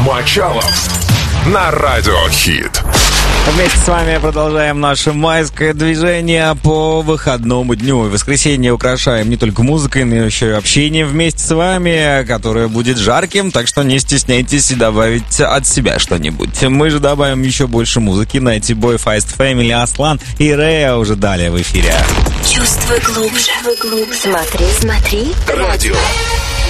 Мочалов на Радио Хит. Вместе с вами продолжаем наше майское движение по выходному дню. И воскресенье украшаем не только музыкой, но еще и общением вместе с вами, которое будет жарким, так что не стесняйтесь и добавить от себя что-нибудь. Мы же добавим еще больше музыки. Найти Boy Feist Family, Аслан и Рея уже далее в эфире. Чувствуй глубже. Смотри. Радио